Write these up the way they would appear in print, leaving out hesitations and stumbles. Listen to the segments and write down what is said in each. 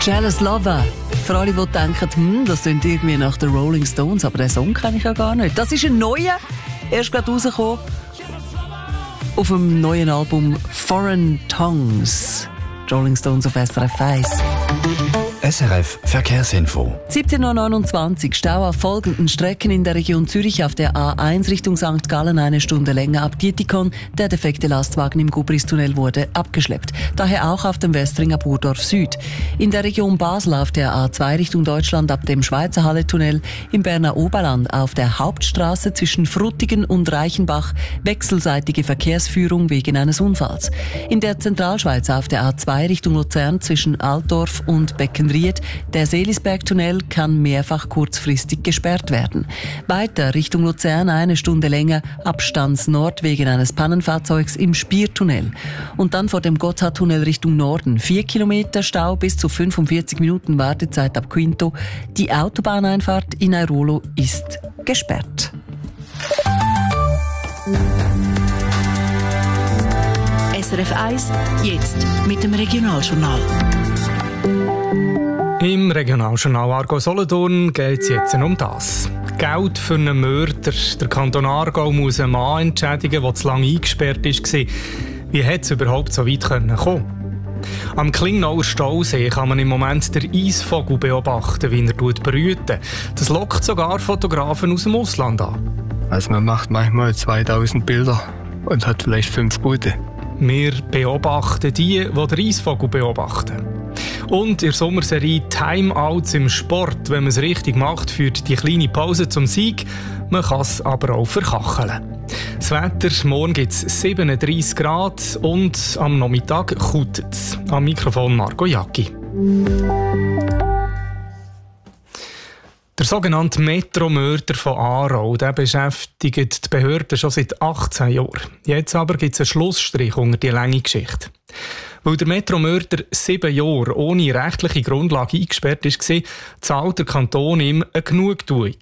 Jealous Lover. Für alle, die denken, das klingt irgendwie nach den Rolling Stones, aber den Song kenne ich ja gar nicht. Das ist ein neuer, erst gerade rausgekommen, auf dem neuen Album Foreign Tongues. Rolling Stones auf SRF 1. SRF Verkehrsinfo. 17.29 Uhr, Stau auf folgenden Strecken in der Region Zürich auf der A1 Richtung St. Gallen 1 Stunde länger ab Dietikon. Der defekte Lastwagen im Gubristunnel wurde abgeschleppt. Daher auch auf dem Westringer Burdorf Süd. In der Region Basel auf der A2 Richtung Deutschland ab dem Schweizer Halle-Tunnel. Im Berner Oberland auf der Hauptstraße zwischen Frutigen und Reichenbach wechselseitige Verkehrsführung wegen eines Unfalls. In der Zentralschweiz auf der A2 Richtung Luzern zwischen Altdorf und Beckenried. Der Seelisbergtunnel kann mehrfach kurzfristig gesperrt werden. Weiter Richtung Luzern 1 Stunde länger Abstandsnord wegen eines Pannenfahrzeugs im Spiertunnel. Und dann vor dem Gotthardtunnel Richtung Norden 4 Kilometer Stau bis zu 45 Minuten Wartezeit ab Quinto. Die Autobahneinfahrt in Airolo ist gesperrt. SRF 1, jetzt mit dem Regionaljournal. Im Regionaljournal Aargau Solothurn geht es jetzt um das. Geld für einen Mörder. Der Kanton Aargau muss einen Mann entschädigen, der zu lange eingesperrt war. Wie hätte es überhaupt so weit kommen? Am Klingnauer Stausee kann man im Moment den Eisvogel beobachten, wie er brütet. Das lockt sogar Fotografen aus dem Ausland an. Also man macht manchmal 2000 Bilder und hat vielleicht 5 gute. Wir beobachten die den Eisvogel beobachten. Und in der Sommerserie Timeouts im Sport, wenn man es richtig macht, führt die kleine Pause zum Sieg. Man kann es aber auch verkacheln. Das Wetter, morgen gibt es 37 Grad und am Nachmittag kutet es. Am Mikrofon Marco Jacki. Der sogenannte Metromörder von Aarau, der beschäftigt die Behörden schon seit 18 Jahren. Jetzt aber gibt es einen Schlussstrich unter die lange Geschichte. Weil der Metromörder 7 Jahre ohne rechtliche Grundlage eingesperrt war, zahlt der Kanton ihm eine Genugtuung.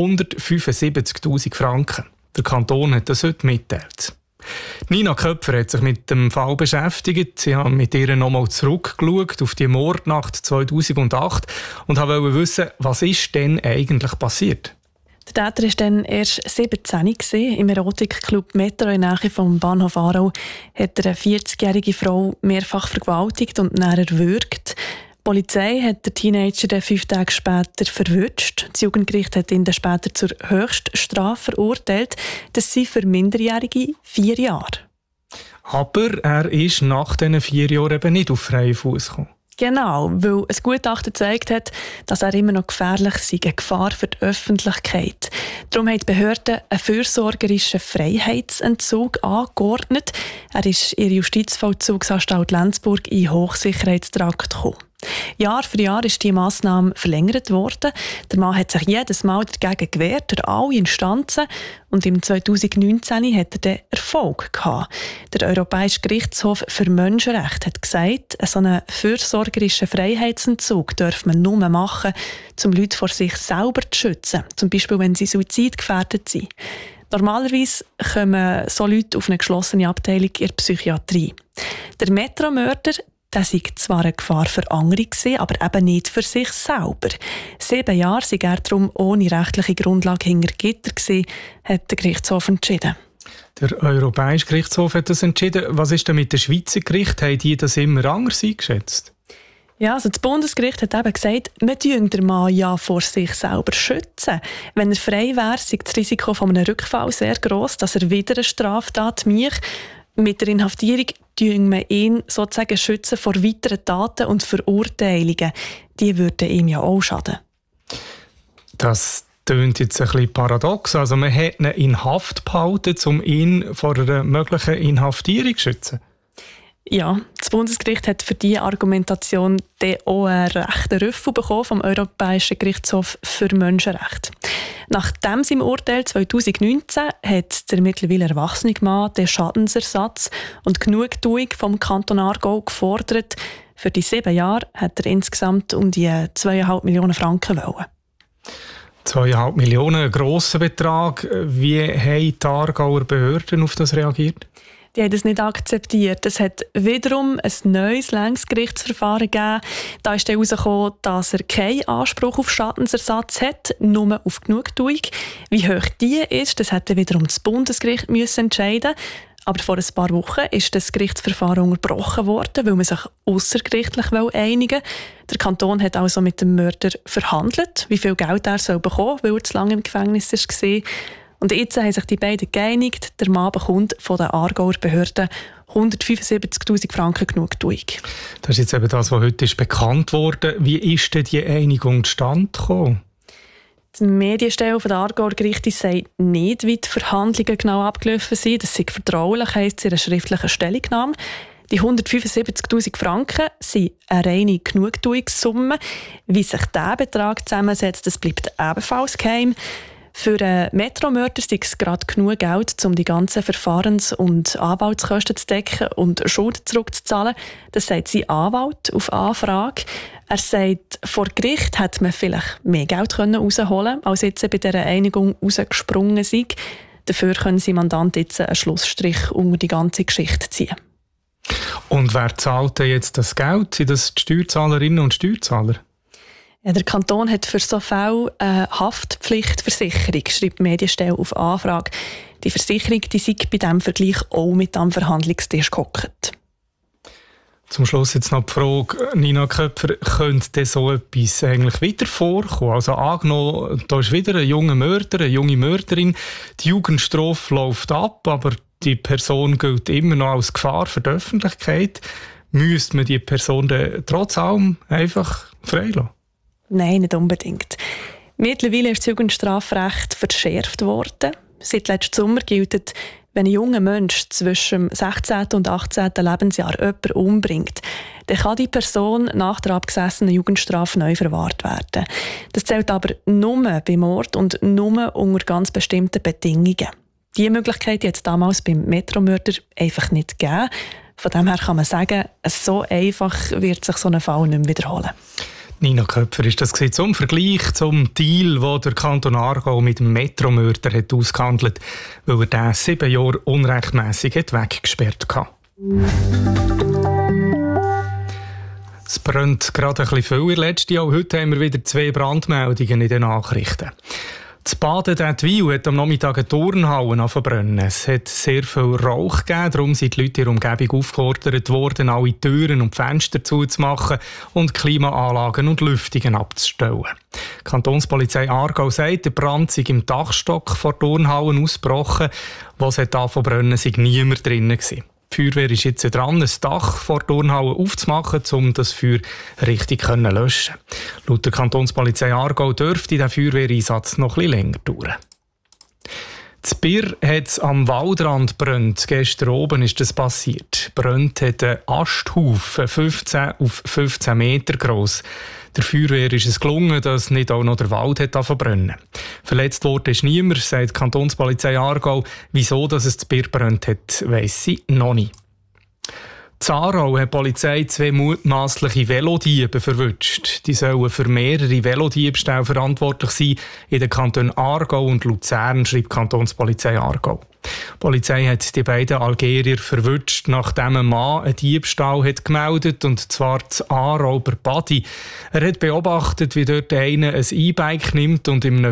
175'000 Franken. Der Kanton hat das heute mitgeteilt. Nina Köpfer hat sich mit dem Fall beschäftigt. Sie hat mit ihr nochmal zurückgeschaut auf die Mordnacht 2008 und wollte wissen, was ist denn eigentlich passiert. Der Täter war dann erst 17 im Erotikclub Metro in der Nähe vom Bahnhof Aarau. Hat er eine 40-jährige Frau mehrfach vergewaltigt und dann erwürgt. Die Polizei hat den Teenager dann 5 Tage später verwünscht. Das Jugendgericht hat ihn dann später zur Höchststrafe verurteilt. Das sind für Minderjährige 4 Jahre. Aber er ist nach diesen 4 Jahren eben nicht auf freien Fuß gekommen. Genau, weil ein Gutachten gezeigt hat, dass er immer noch gefährlich sei, eine Gefahr für die Öffentlichkeit. Darum haben die Behörden einen fürsorgerischen Freiheitsentzug angeordnet. Er ist in der Justizvollzugsanstalt Lenzburg in Hochsicherheitstrakt gekommen. Jahr für Jahr ist diese Massnahme verlängert worden. Der Mann hat sich jedes Mal dagegen gewehrt, durch alle Instanzen. Und im 2019 hat er den Erfolg gehabt. Der Europäische Gerichtshof für Menschenrechte hat gesagt, so einen fürsorgerischen Freiheitsentzug darf man nur machen, um Leute vor sich selber zu schützen. Zum Beispiel, wenn sie suizidgefährdet sind. Normalerweise kommen so Leute auf eine geschlossene Abteilung in der Psychiatrie. Der Metromörder, der sei zwar eine Gefahr für andere gewesen, aber eben nicht für sich selber. 7 Jahre sei er darum ohne rechtliche Grundlage hinter Gitter gewesen, hat der Gerichtshof entschieden. Der Europäische Gerichtshof hat das entschieden. Was ist denn mit dem Schweizer Gericht? Haben die das immer anders eingeschätzt? Ja, also das Bundesgericht hat eben gesagt, man schütze den Mann ja vor sich selber schützen. Wenn er frei wäre, sei das Risiko von einem Rückfall sehr gross, dass er wieder eine Straftat macht. Mit der Inhaftierung schützen wir ihn sozusagen schützen vor weiteren Taten und Verurteilungen. Die würden ihm ja auch schaden. Das klingt jetzt ein bisschen paradox. Also man hat ihn in Haft behalten, um ihn vor einer möglichen Inhaftierung zu schützen. Ja, das Bundesgericht hat für diese Argumentation auch einen rechten Rüffel bekommen vom Europäischen Gerichtshof für Menschenrechte. Nach seinem Urteil 2019 hat der mittlerweile erwachsene Mann den Schadensersatz und Genugtuung vom Kanton Aargau gefordert. Für die 7 Jahre hat er insgesamt um die 2,5 Millionen Franken wollen. 2,5 Millionen, ein grosser Betrag. Wie haben die Aargauer Behörden auf das reagiert? Die haben das nicht akzeptiert. Es hat wiederum ein neues Längsgerichtsverfahren gegeben. Da ist dann herausgekommen, dass er keinen Anspruch auf Schadensersatz hat, nur auf Genugtuung. Wie hoch die ist, das hätte wiederum das Bundesgericht entscheiden müssen. Aber vor ein paar Wochen ist das Gerichtsverfahren unterbrochen worden, weil man sich aussergerichtlich einigen will. Der Kanton hat also mit dem Mörder verhandelt, wie viel Geld er bekommen soll, weil er zu lange im Gefängnis war. Und jetzt haben sich die beiden geeinigt. Der Mann bekommt von den Aargauer Behörden 175'000 Franken Genugtuung. Das ist jetzt eben das, was heute bekannt wurde. Wie ist denn die Einigung zustande gekommen? Die Medienstelle der Aargauer Gerichte sagt nicht, wie die Verhandlungen genau abgelaufen sind. Das sei vertraulich, heisst es in einer schriftlichen Stellungnahme. Die 175'000 Franken sind eine reine Genugtuungssumme. Wie sich dieser Betrag zusammensetzt, das bleibt ebenfalls geheim. Für einen Metromörder ist es gerade genug Geld, um die ganzen Verfahrens- und Anwaltskosten zu decken und Schulden zurückzuzahlen. Das sagt sein Anwalt auf Anfrage. Er sagt, vor Gericht hätte man vielleicht mehr Geld rausholen können, als jetzt bei dieser Einigung rausgesprungen ist. Dafür können sein Mandant jetzt einen Schlussstrich unter die ganze Geschichte ziehen. Und wer zahlt denn jetzt das Geld? Sind das die Steuerzahlerinnen und Steuerzahler? Ja, der Kanton hat für so Fälle eine Haftpflichtversicherung, schreibt die Medienstelle auf Anfrage. Die Versicherung die sei bei diesem Vergleich auch mit am Verhandlungstisch gehockt. Zum Schluss jetzt noch die Frage, Nina Köpfer, könnte denn so etwas eigentlich wieder vorkommen? Also angenommen, da ist wieder ein junger Mörder, eine junge Mörderin, die Jugendstrafe läuft ab, aber die Person gilt immer noch als Gefahr für die Öffentlichkeit. Müsste man die Person dann trotz allem einfach freilassen? Nein, nicht unbedingt. Mittlerweile ist das Jugendstrafrecht verschärft worden. Seit letztem Sommer gilt, wenn ein junger Mensch zwischen dem 16. und 18. Lebensjahr jemanden umbringt, dann kann die Person nach der abgesessenen Jugendstrafe neu verwahrt werden. Das zählt aber nur bei Mord und nur unter ganz bestimmten Bedingungen. Diese Möglichkeit hat es damals beim Metromörder einfach nicht gegeben. Von dem her kann man sagen, so einfach wird sich so ein Fall nicht mehr wiederholen. Nina Köpfer, ist das zum Vergleich zum Deal, den der Kanton Aargau mit dem Metromörder hat ausgehandelt, weil er den 7 Jahre unrechtmässig weggesperrt hat. Es brennt gerade ein bisschen viel in letzten Jahr. Heute haben wir wieder 2 Brandmeldungen in den Nachrichten. Das Baden-Dettwil hat am Nachmittag eine Turnhalle verbrennen. Es hat sehr viel Rauch gegeben, darum sind die Leute in der Umgebung aufgefordert worden, alle Türen und Fenster zuzumachen und Klimaanlagen und Lüftungen abzustellen. Die Kantonspolizei Aargau sagt, der Brand sei im Dachstock vor Turnhallen ausgebrochen. Was hat angefangen zu brennen, sei niemand drinnen gewesen. Die Feuerwehr ist jetzt dran, ein Dach vor der Turnhalle aufzumachen, um das Feuer richtig zu löschen. Laut der Kantonspolizei Aargau dürfte der Feuerwehreinsatz noch etwas länger dauern. In Birr hat es am Waldrand brennt. Gestern oben ist das passiert. Brennt hat ein Asthaufen 15 auf 15 Meter gross. Der Feuerwehr ist es gelungen, dass nicht auch noch der Wald verbrennen. Verletzt wurde ist niemand, sagt die Kantonspolizei Aargau. Wieso dass es in Birr brennt hat, weiss sie noch nicht. In Aarau hat die Polizei 2 mutmaßliche Velodiebe verwünscht. Die sollen für mehrere Velodiebstähle verantwortlich sein in den Kantonen Aargau und Luzern, schreibt die Kantonspolizei Aargau. Die Polizei hat die beiden Algerier verwünscht, nachdem ein Mann einen Diebstahl hat gemeldet, und zwar zu Aarau bei Badi. Er hat beobachtet, wie dort einer ein E-Bike nimmt und in einem